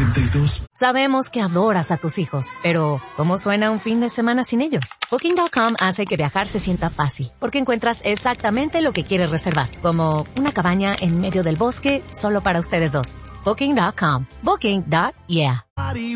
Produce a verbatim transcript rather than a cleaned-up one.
noventa y dos. Sabemos que adoras a tus hijos, pero ¿cómo suena un fin de semana sin ellos? Booking punto com hace que viajar se sienta fácil, porque encuentras exactamente lo que quieres reservar, como una cabaña en medio del bosque solo para ustedes dos. Booking punto com. Booking. Yeah.